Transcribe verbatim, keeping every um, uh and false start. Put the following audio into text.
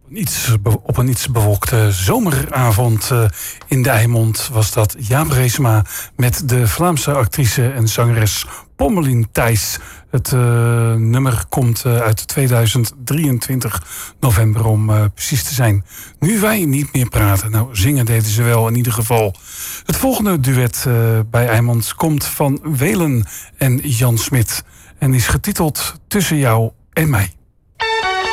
Iets, op een iets bewolkte zomeravond uh, in de Eimond was dat Jaap Reesema met de Vlaamse actrice en zangeres Pommelien Thijs. Het uh, nummer komt uh, uit tweeduizend drieëntwintig, november om uh, precies te zijn. Nu wij niet meer praten. Nou, zingen deden ze wel in ieder geval. Het volgende duet uh, bij Eimond komt van Welen en Jan Smit en is getiteld Tussen jou en mij.